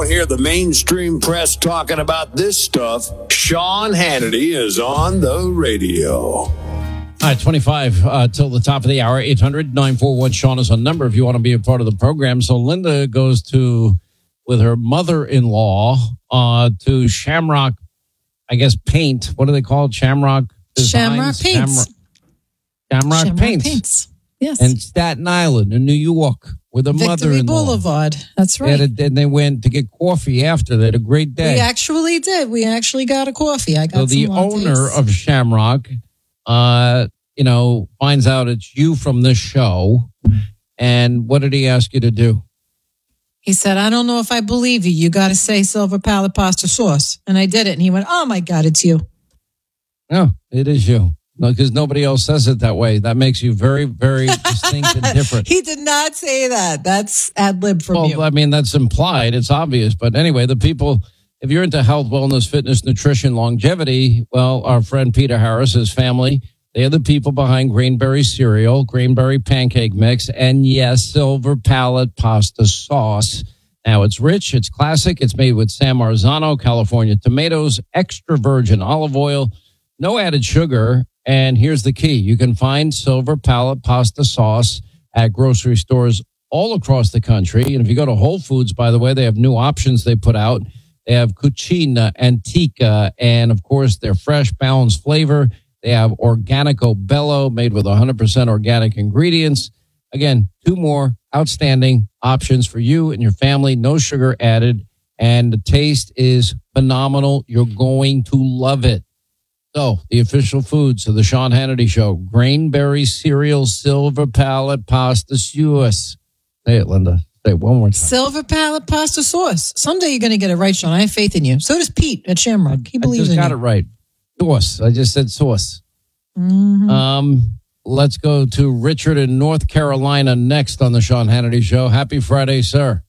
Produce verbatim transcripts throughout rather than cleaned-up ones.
hear the mainstream press talking about this stuff, Sean Hannity is on the radio. All right, twenty-five uh, till the top of the hour. eight hundred nine four one Sean is a number if you want to be a part of the program. So Linda goes to, with her mother-in-law, uh, to Shamrock, I guess, Paint. What do they call it? Shamrock Designs? Shamrock Paints. Shamrock, Shamrock, Shamrock Paints. Paints. Yes. And Staten Island in New York with a Victory mother-in-law. Boulevard. That's They right. had a- and they went to get coffee after. They had a great day. We actually did. We actually got a coffee. I got So the some owner lattes. of Shamrock, uh, you know, finds out it's you from this show. And what did he ask you to do? He said, I don't know if I believe you. You got to say silver palate pasta sauce. And I did it. And he went, oh, my God, it's you. No, it is you. No, because nobody else says it that way. That makes you very, very distinct and different. He did not say that. That's ad lib from Well, you. I mean, that's implied. It's obvious. But anyway, the people, if you're into health, wellness, fitness, nutrition, longevity, well, our friend Peter Harris, his family, they're the people behind Grainberry cereal, Grainberry pancake mix, and yes, silver palate pasta sauce. Now, it's rich, it's classic, it's made with San Marzano, California tomatoes, extra virgin olive oil, no added sugar. And here's the key. You can find silver palate pasta sauce at grocery stores all across the country. And if you go to Whole Foods, by the way, they have new options they put out. They have Cucina, Antica, and of course, their fresh, balanced flavor. They have Organico Bello, made with one hundred percent organic ingredients. Again, two more outstanding options for you and your family. No sugar added. And the taste is phenomenal. You're going to love it. So, the official foods of the Sean Hannity Show. Grainberry cereal, silver palate pasta sauce. Say it, Linda. Say it one more time. Silver palate pasta sauce. Someday you're going to get it right, Sean. I have faith in you. So does Pete at Shamrock. He I believes just in got you. it right. Sauce. I just said sauce. Mm-hmm. Um, let's go to Richard in North Carolina next on the Sean Hannity Show. Happy Friday, sir.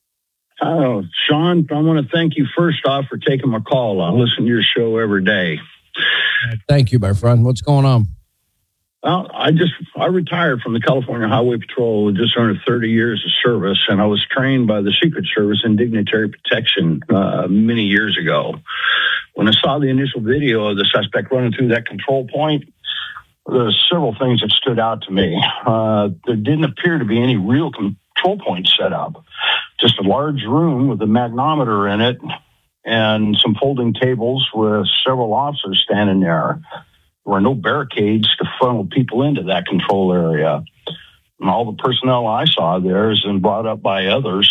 Oh, Sean, I want to thank you first off for taking my call. I listen to your show every day. Thank you, my friend. What's going on? Well, I just I retired from the California Highway Patrol with just under thirty years of service, and I was trained by the Secret Service in dignitary protection uh, many years ago. When I saw the initial video of the suspect running through that control point, there's several things that stood out to me. Uh, there didn't appear to be any real control point set up, just a large room with a magnometer in it and some folding tables with several officers standing there. There were no barricades to funnel people into that control area. And all the personnel I saw there has been brought up by others.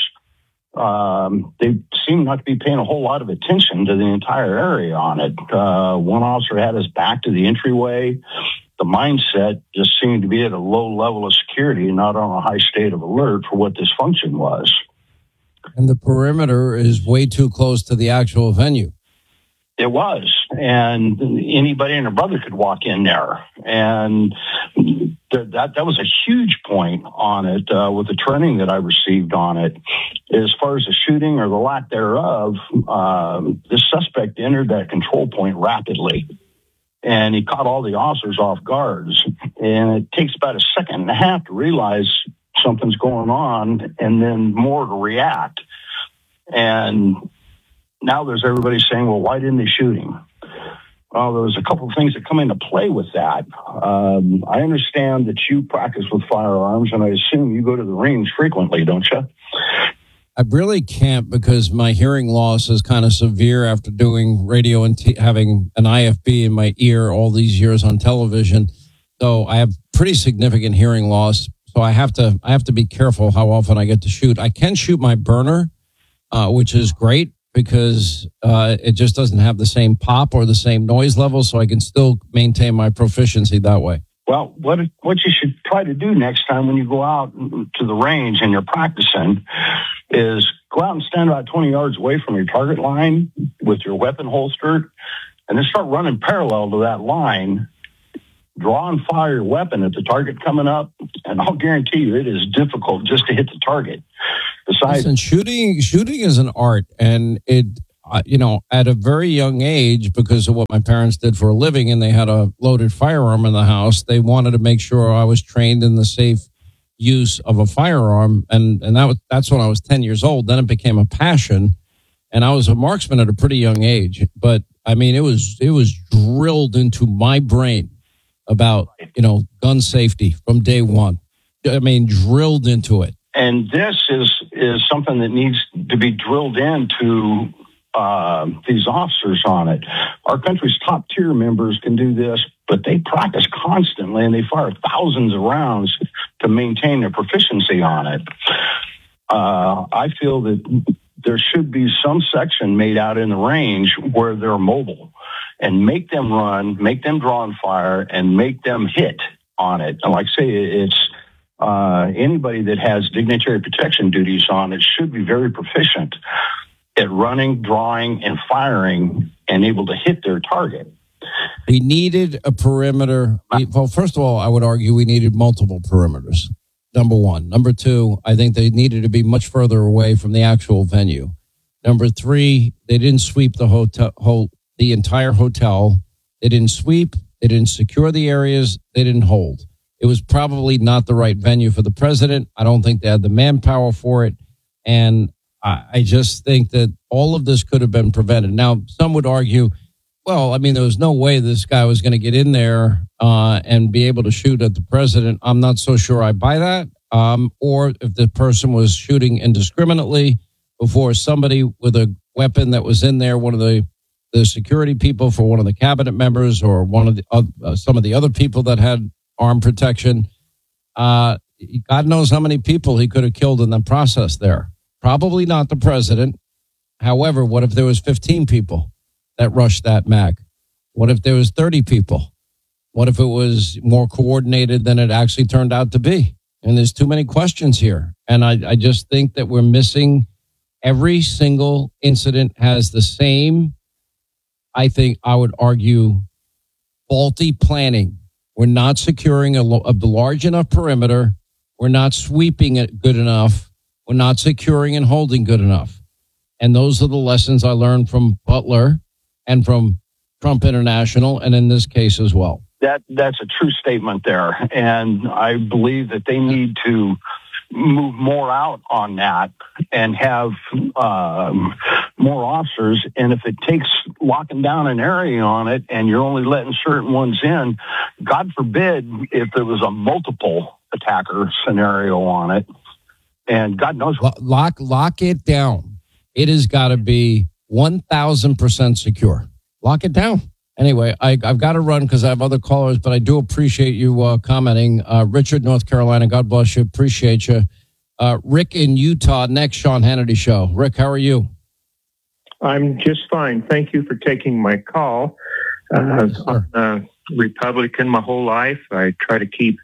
Um, they seem not to be paying a whole lot of attention to the entire area on it. Uh, one officer had his back to the entryway. The mindset just seemed to be at a low level of security, not on a high state of alert for what this function was. And the perimeter is way too close to the actual venue. It was, and anybody and their brother could walk in there, and th- that that was a huge point on it uh, with the training that I received on it. As far as the shooting or the lack thereof, um, the suspect entered that control point rapidly, and he caught all the officers off guards. And it takes about a second and a half to realize something's going on, and then more to react. And now there's everybody saying, well, why didn't they shoot him? Well, there was a couple of things that come into play with that. Um, I understand that you practice with firearms, and I assume you go to the range frequently, don't you? I really can't because my hearing loss is kind of severe after doing radio and t- having an I F B in my ear all these years on television. So I have pretty significant hearing loss. So I have to I have to be careful how often I get to shoot. I can shoot my burner, uh, which is great, because uh, it just doesn't have the same pop or the same noise level, so I can still maintain my proficiency that way. Well, what what you should try to do next time when you go out to the range and you're practicing is go out and stand about twenty yards away from your target line with your weapon holstered, and then start running parallel to that line. Draw and fire your weapon at the target coming up, and I'll guarantee you it is difficult just to hit the target. Besides, Listen, shooting shooting is an art, and it uh, you know, at a very young age, because of what my parents did for a living, and they had a loaded firearm in the house, they wanted to make sure I was trained in the safe use of a firearm, and and that was that's when I was ten years old. Then it became a passion, And I was a marksman at a pretty young age, but I mean, it was it was drilled into my brain about, you know, gun safety from day one. I mean, drilled into it. And this is is something that needs to be drilled into uh, these officers on it. Our country's top tier members can do this, but they practice constantly and they fire thousands of rounds to maintain their proficiency on it. Uh, I feel that there should be some section made out in the range where they're mobile and make them run, make them draw and fire, and make them hit on it. And like I say, it's uh, anybody that has dignitary protection duties on it should be very proficient at running, drawing, and firing and able to hit their target. We needed a perimeter. Well, first of all, I would argue we needed multiple perimeters. Number one. Number two, I think they needed to be much further away from the actual venue. Number three, they didn't sweep the hotel, whole, the entire hotel. They didn't sweep. They didn't secure the areas. They didn't hold. It was probably not the right venue for the president. I don't think they had the manpower for it. And I, I just think that all of this could have been prevented. Now, some would argue, well, I mean, there was no way this guy was going to get in there uh, and be able to shoot at the president. I'm not so sure I buy that. Um, or if the person was shooting indiscriminately before somebody with a weapon that was in there, one of the, the security people for one of the cabinet members or one of the uh, some of the other people that had armed protection. Uh, God knows how many people he could have killed in the process there. Probably not the president. However, what if there was fifteen people that rushed that Mac? What if there was thirty people? What if it was more coordinated than it actually turned out to be? And there's too many questions here. And I, I just think that we're missing every single incident has the same, I think I would argue, faulty planning. We're not securing a, a large enough perimeter. We're not sweeping it good enough. We're not securing and holding good enough. And those are the lessons I learned from Butler and from Trump International, and in this case as well. That that's a true statement there, and I believe that they need to move more out on that and have um, more officers. And if it takes locking down an area on it, and you're only letting certain ones in, God forbid if there was a multiple attacker scenario on it, and God knows what. Lock lock it down. It has got to be one thousand percent secure. Lock it down. Anyway, I, I've got to run because I have other callers, but I do appreciate you uh, commenting. Uh, Richard, North Carolina, God bless you. Appreciate you. Uh, Rick in Utah, next Sean Hannity Show. Rick, how are you? I'm just fine. Thank you for taking my call. Uh, yes, I'm a Republican my whole life. I try to keep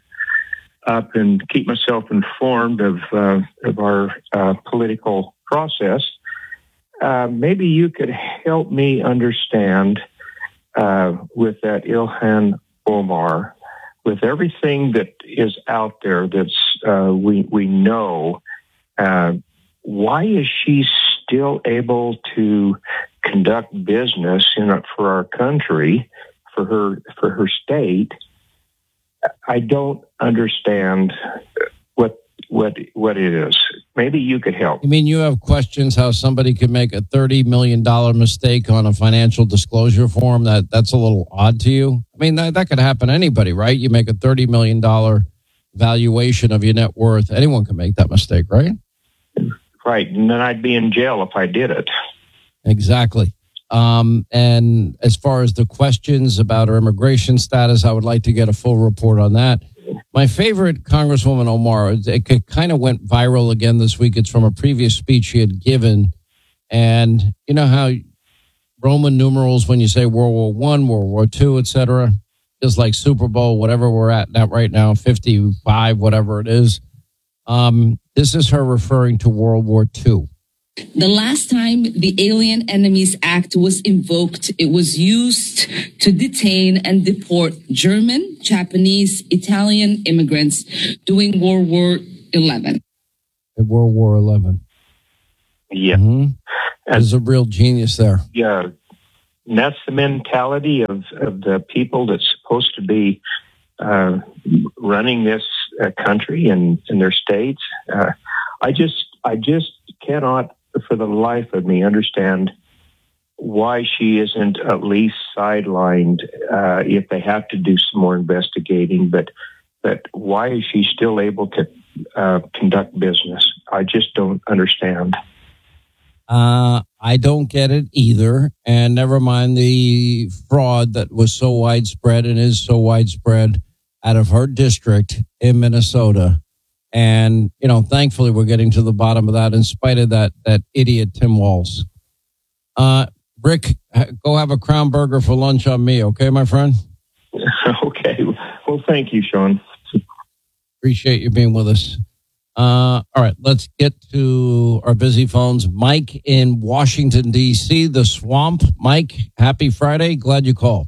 up and keep myself informed of, uh, of our uh, political process. Uh, maybe you could help me understand uh, with that Ilhan Omar, with everything that is out there that's uh, we we know. Uh, why is she still able to conduct business in for our country, for her for her state? I don't understand what what what it is. Maybe you could help. You mean you have questions how somebody could make a thirty million dollars mistake on a financial disclosure form? That that's a little odd to you? I mean, that, that could happen to anybody, right? You make a thirty million dollars valuation of your net worth. Anyone can make that mistake, right? Right. And then I'd be in jail if I did it. Exactly. Um, and as far as the questions about her immigration status, I would like to get a full report on that. My favorite Congresswoman Omar, it kind of went viral again this week. It's from a previous speech she had given. And you know how Roman numerals, when you say World War One, World War Two, et cetera, just like Super Bowl, whatever we're at now, right now, fifty-five, whatever it is. Um, this is her referring to World War Two. The last time the Alien Enemies Act was invoked, it was used to detain and deport German, Japanese, Italian immigrants during World War Eleven. World War Eleven. Yeah. Mm-hmm. There's a real genius there. Yeah. And that's the mentality of, of the people that's supposed to be uh, running this uh, country and in their states. Uh, I just, I just cannot for the life of me, understand why she isn't at least sidelined uh, if they have to do some more investigating. But but why is she still able to uh, conduct business? I just don't understand. Uh, I don't get it either. And never mind the fraud that was so widespread and is so widespread out of her district in Minnesota. And, you know, thankfully we're getting to the bottom of that in spite of that, that idiot Tim Walz. Uh, Rick, go have a Crown Burger for lunch on me. Okay, my friend? Okay. Well, thank you, Sean. Appreciate you being with us. Uh, all right, let's get to our busy phones. Mike in Washington, D C, the swamp. Mike, happy Friday. Glad you called.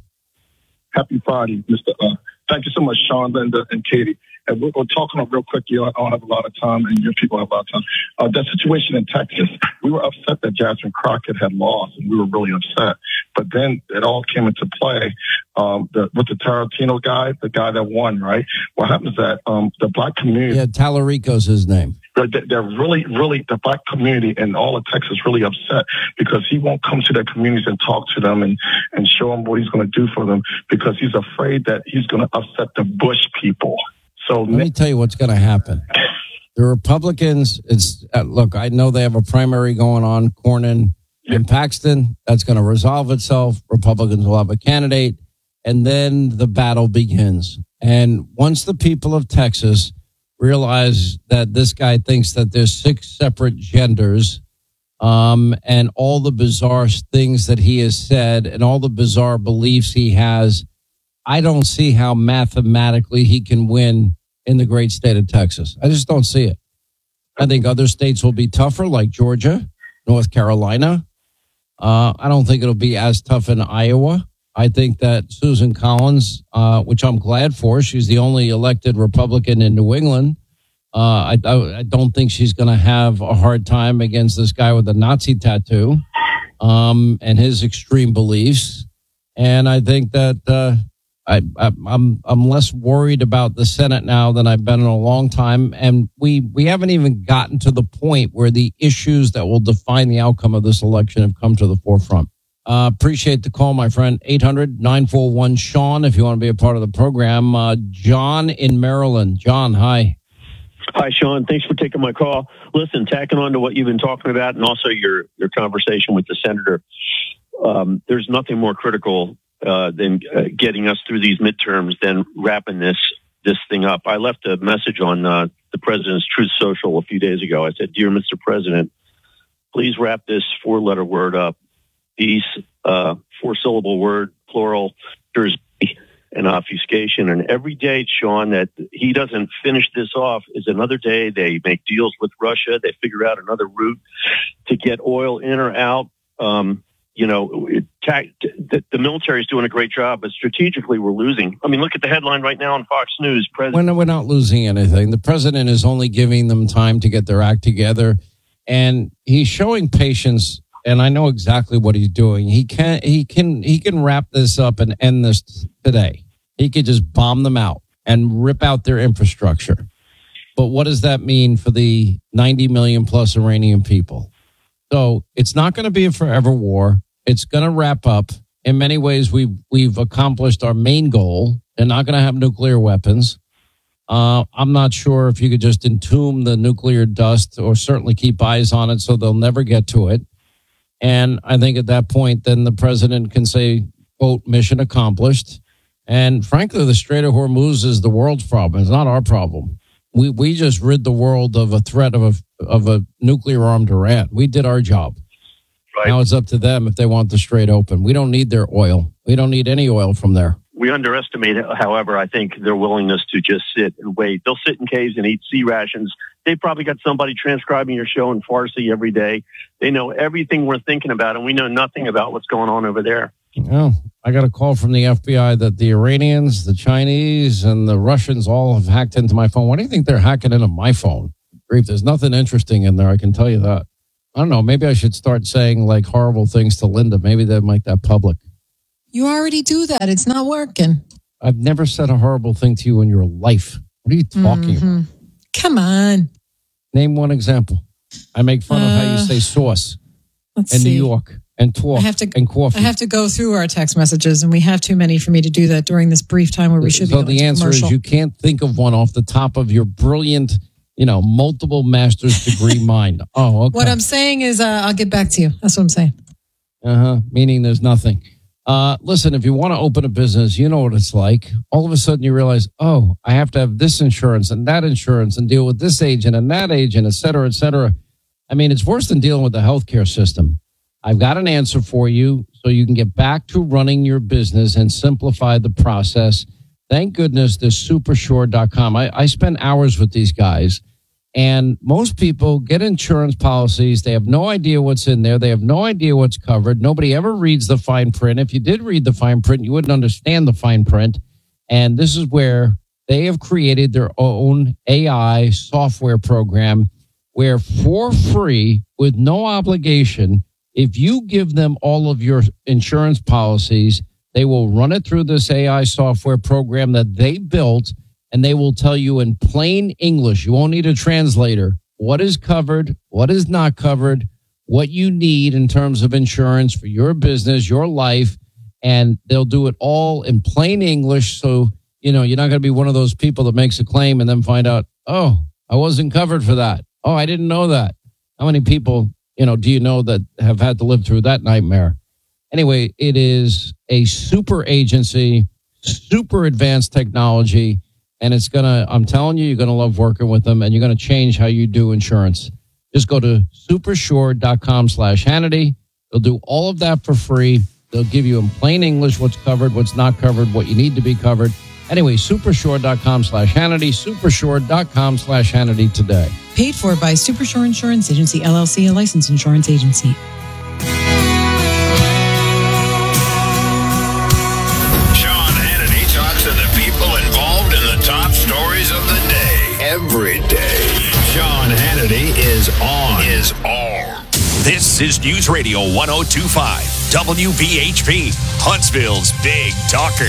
Happy Friday, Mister Uh, thank you so much, Sean, Linda, and Katie. And we're, we're talking up real quick. You know, I don't have a lot of time, and your people have a lot of time. Uh, that situation in Texas, we were upset that Jasmine Crockett had lost, and we were really upset. But then it all came into play um, the, with the Tarantino guy, the guy that won, right? What happens is that um, the black community... Yeah, Tallarico's his name. They're, they're really, really, the black community and all of Texas really upset because he won't come to their communities and talk to them and, and show them what he's going to do for them because he's afraid that he's going to upset the Bush people. So let me tell you what's going to happen. The Republicans, it's uh, look, I know they have a primary going on, Cornyn and Paxton. That's going to resolve itself. Republicans will have a candidate, and then the battle begins. And once the people of Texas realize that this guy thinks that there's six separate genders, um, and all the bizarre things that he has said and all the bizarre beliefs he has, I don't see how mathematically he can win in the great state of Texas. I just don't see it. I think other states will be tougher, like Georgia, North Carolina. Uh, I don't think it'll be as tough in Iowa. I think that Susan Collins, uh, which I'm glad for, she's the only elected Republican in New England. Uh, I, I don't think she's going to have a hard time against this guy with a Nazi tattoo um, and his extreme beliefs. And I think that uh, I, I, I'm I'm less worried about the Senate now than I've been in a long time. And we, we haven't even gotten to the point where the issues that will define the outcome of this election have come to the forefront. Uh, appreciate the call, my friend. eight hundred nine four one Sean, if you want to be a part of the program. Uh, John in Maryland. John, hi. Hi, Sean. Thanks for taking my call. Listen, tacking on to what you've been talking about and also your, your conversation with the senator, um, there's nothing more critical uh, than uh, getting us through these midterms than wrapping this this thing up. I left a message on uh, the president's Truth Social a few days ago. I said, "Dear Mister President, please wrap this four-letter word up. Peace, uh, four-syllable word, plural, Jersey, and obfuscation." And every day, Sean, that he doesn't finish this off is another day. They make deals with Russia. They figure out another route to get oil in or out. Um, you know, it, the, the military is doing a great job, but strategically we're losing. I mean, look at the headline right now on Fox News. President- we're, we're not losing anything. The president is only giving them time to get their act together, and he's showing patience. And I know exactly what he's doing. He can, he can, he can wrap this up and end this today. He could just bomb them out and rip out their infrastructure. But what does that mean for the ninety million plus Iranian people? So it's not going to be a forever war. It's going to wrap up. In many ways, we've, we've accomplished our main goal. They're not going to have nuclear weapons. Uh, I'm not sure if you could just entomb the nuclear dust or certainly keep eyes on it so they'll never get to it. And I think at that point, then the president can say, quote, mission accomplished. And frankly, the Strait of Hormuz is the world's problem. It's not our problem. We we just rid the world of a threat of a of a nuclear armed Iran. We did our job. Right. Now it's up to them if they want the strait open. We don't need their oil. We don't need any oil from there. We underestimate, however, I think their willingness to just sit and wait. They'll sit in caves and eat sea rations. They probably got somebody transcribing your show in Farsi every day. They know everything we're thinking about, and we know nothing about what's going on over there. Oh, I got a call from the F B I that the Iranians, the Chinese, and the Russians all have hacked into my phone. Why do you think they're hacking into my phone? Grief, there's nothing interesting in there, I can tell you that. I don't know, maybe I should start saying like horrible things to Linda. Maybe they'd make that public. You already do that. It's not working. I've never said a horrible thing to you in your life. What are you talking mm-hmm. about? Come on. Name one example. I make fun of how you Uh, say sauce Let's in see. New York and talk I have to, and coffee. I have to go through our text messages, and we have too many for me to do that during this brief time where we should so be going the to answer commercial. is you can't think of one off the top of your brilliant, you know, multiple master's degree mind. Oh, okay. What I'm saying is uh, I'll get back to you. That's what I'm saying. Uh-huh. Meaning there's nothing. Uh, listen, if you want to open a business, you know what it's like. All of a sudden you realize, oh, I have to have this insurance and that insurance and deal with this agent and that agent, et cetera, et cetera. I mean, it's worse than dealing with the healthcare system. I've got an answer for you so you can get back to running your business and simplify the process. Thank goodness there's supersure dot com. I, I spend hours with these guys. And most people get insurance policies. They have no idea what's in there. They have no idea what's covered. Nobody ever reads the fine print. If you did read the fine print, you wouldn't understand the fine print. And this is where they have created their own A I software program where for free, with no obligation, if you give them all of your insurance policies, they will run it through this A I software program that they built. And they will tell you in plain English, you won't need a translator, what is covered, what is not covered, what you need in terms of insurance for your business, your life. And they'll do it all in plain English. So, you know, you're not going to be one of those people that makes a claim and then find out, oh, I wasn't covered for that. Oh, I didn't know that. How many people, you know, do you know that have had to live through that nightmare? Anyway, it is a super agency, super advanced technology. And it's going to, I'm telling you, you're going to love working with them and you're going to change how you do insurance. Just go to supersure dot com slash Hannity. They'll do all of that for free. They'll give you in plain English what's covered, what's not covered, what you need to be covered. Anyway, supersure dot com slash Hannity, supersure dot com slash Hannity today. Paid for by Supershore Insurance Agency, L L C, a licensed insurance agency. Every day, Sean Hannity is on. Is on. This is News Radio one oh two point five, W B H P, Huntsville's Big Talker.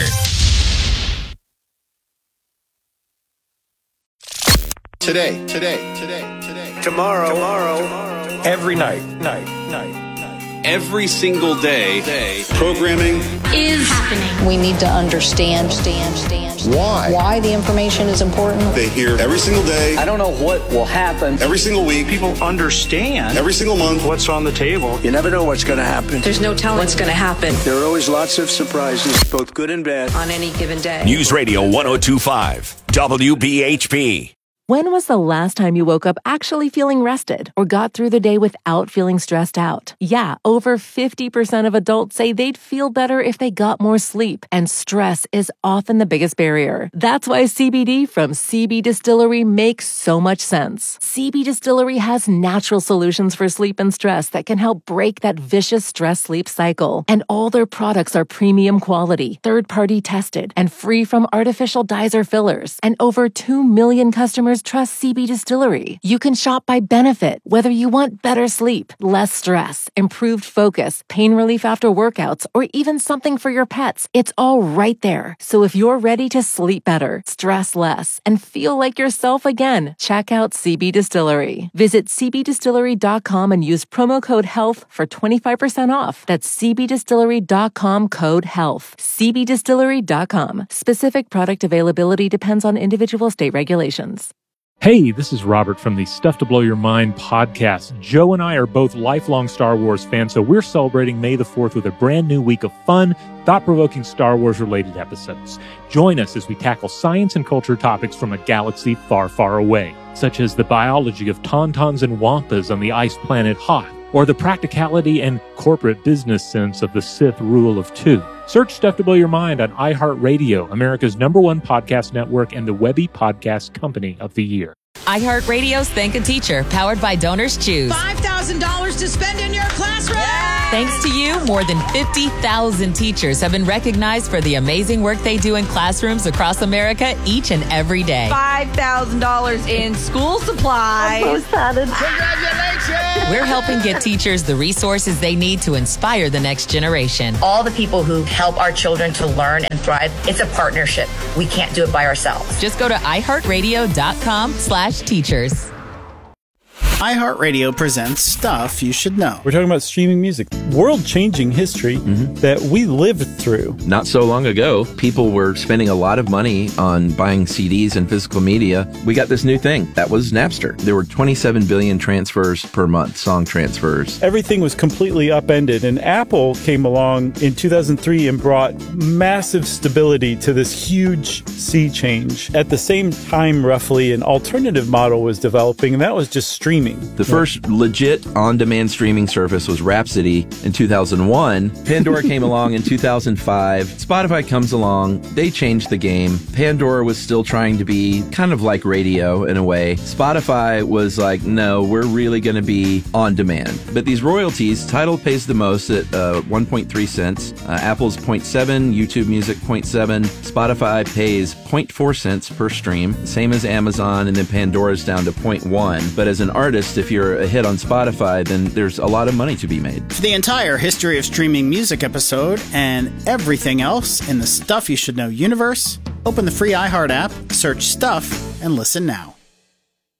Today, today, today, today. Tomorrow, tomorrow, tomorrow. Every night, night, night, night. Every single day, day. Programming is happening. We need to understand, stand, stand. Why? Why the information is important. They hear every single day. I don't know what will happen. Every single week. People understand. Every single month. What's on the table. You never know what's going to happen. There's no telling what's going to happen. There are always lots of surprises, both good and bad. On any given day. News Radio one oh two point five, W B H P. When was the last time you woke up actually feeling rested or got through the day without feeling stressed out? Yeah, over fifty percent of adults say they'd feel better if they got more sleep, and stress is often the biggest barrier. That's why C B D from C B Distillery makes so much sense. C B Distillery has natural solutions for sleep and stress that can help break that vicious stress-sleep cycle. And all their products are premium quality, third-party tested, and free from artificial dyes or fillers. And over two million customers trust C B Distillery. You can shop by benefit, whether you want better sleep, less stress, improved focus, pain relief after workouts, or even something for your pets. It's all right there. So if you're ready to sleep better, stress less, and feel like yourself again, check out C B Distillery. Visit c b distillery dot com and use promo code HEALTH for twenty-five percent off. That's c b distillery dot com code HEALTH. c b distillery dot com. Specific product availability depends on individual state regulations. Hey, this is Robert from the Stuff to Blow Your Mind podcast. Joe and I are both lifelong Star Wars fans, so we're celebrating May the fourth with a brand new week of fun, thought-provoking Star Wars-related episodes. Join us as we tackle science and culture topics from a galaxy far, far away, such as the biology of tauntauns and wampas on the ice planet Hoth, or the practicality and corporate business sense of the Sith rule of two. Search Stuff to Blow Your Mind on iHeartRadio, America's number one podcast network and the Webby Podcast Company of the Year. iHeartRadio's Thank a Teacher, powered by Donors Choose. five thousand dollars to spend in your classroom! Yay! Thanks to you, more than fifty thousand teachers have been recognized for the amazing work they do in classrooms across America each and every day. five thousand dollars in school supplies. I'm so excited. Congratulations! We're helping get teachers the resources they need to inspire the next generation. All the people who help our children to learn and thrive, it's a partnership. We can't do it by ourselves. Just go to iHeartRadio.com slash teachers. iHeartRadio presents Stuff You Should Know. We're talking about streaming music, world-changing history mm-hmm. that we lived through. Not so long ago, people were spending a lot of money on buying C Ds and physical media. We got this new thing. That was Napster. There were twenty-seven billion transfers per month, song transfers. Everything was completely upended, and Apple came along in two thousand three and brought massive stability to this huge sea change. At the same time, roughly, an alternative model was developing, and that was just streaming. The first legit on-demand streaming service was Rhapsody in two thousand one. Pandora came along in two thousand five. Spotify comes along. They changed the game. Pandora was still trying to be kind of like radio in a way. Spotify was like, no, we're really going to be on demand. But these royalties, Tidal pays the most at uh, one point three cents. Uh, Apple's zero point seven, YouTube Music zero point seven. Spotify pays zero point four cents per stream, same as Amazon, and then Pandora's down to zero point one. But as an artist, if you're a hit on Spotify, then there's a lot of money to be made. For the entire history of streaming music episode and everything else in the Stuff You Should Know universe, open the free iHeart app, search Stuff, and listen now.